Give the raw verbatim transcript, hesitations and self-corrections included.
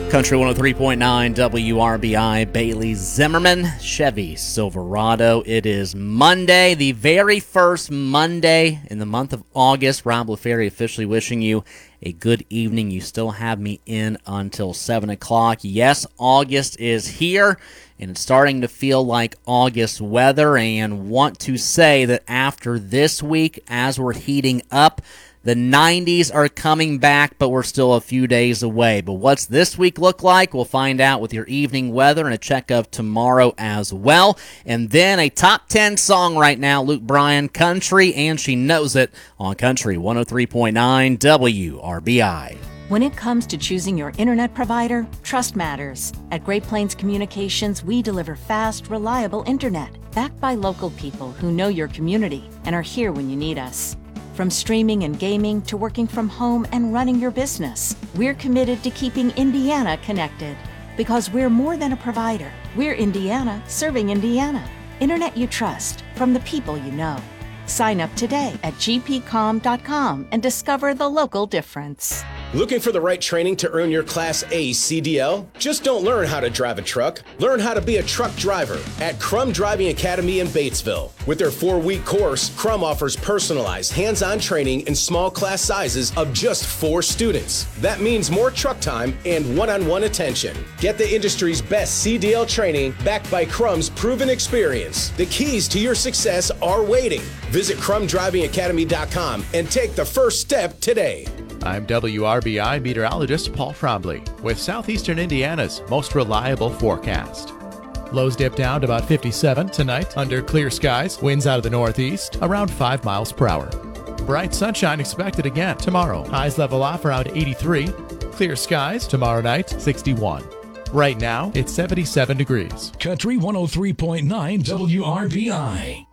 Country one oh three point nine W R B I, Bailey Zimmerman, Chevy Silverado. It is Monday, the very first Monday in the month of August. Rob LaFerry officially wishing you a good evening. You still have me in until seven o'clock. Yes, August is here, and it's starting to feel like August weather, and want to say that after this week, as we're heating up, the nineties are coming back, but we're still a few days away. But what's this week look like? We'll find out with your evening weather and a check of tomorrow as well. And then a top ten song right now, Luke Bryan, Country, and She Knows It on Country one oh three point nine W R B I. When it comes to choosing your internet provider, trust matters. At Great Plains Communications, we deliver fast, reliable internet, backed by local people who know your community and are here when you need us. From streaming and gaming to working from home and running your business, we're committed to keeping Indiana connected. Because we're more than a provider. We're Indiana serving Indiana. Internet you trust from the people you know. Sign up today at g p com dot com and discover the local difference. Looking for the right training to earn your Class A C D L? Just don't learn how to drive a truck. Learn how to be a truck driver at Crum Driving Academy in Batesville. With their four-week course, Crum offers personalized, hands-on training in small class sizes of just four students. That means more truck time and one-on-one attention. Get the industry's best C D L training backed by Crum's proven experience. The keys to your success are waiting. Visit crum driving academy dot com and take the first step today. I'm W R B I meteorologist Paul Frobley with Southeastern Indiana's most reliable forecast. Lows dip down to about fifty-seven tonight under clear skies. Winds out of the northeast around five miles per hour. Bright sunshine expected again tomorrow. Highs level off around eighty-three. Clear skies tomorrow night, sixty-one. Right now, it's seventy-seven degrees. Country one oh three point nine W R B I.